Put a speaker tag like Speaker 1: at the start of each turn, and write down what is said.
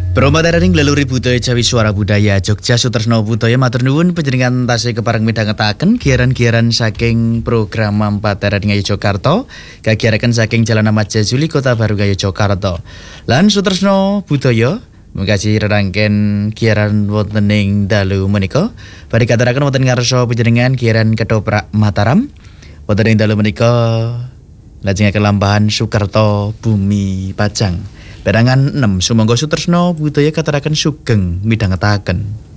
Speaker 1: Promadaraning leluhur budaya Jawi Suara Budaya Jogja Sutresno Budaya matur nuwun panjenengan tasih kepareng midhangetaken giaran-giaran saking program Mampataran Ngayogyakarta kagiaraken saking Jalan Ahmad Jazuli Kota Baru Ngayogyakarta. Lan Sutresno Budaya mengkaji rerangken giaran wontening dalu menika badhe katuraken wonten ngarsa panjenengan giaran Ketoprak Mataram. Wonten ing dalu menika lajengaken lampahan Sukerto Bumi Pajang. Perangan 6 sumangga Sutresno Budaya katuraken sugeng midhangetaken.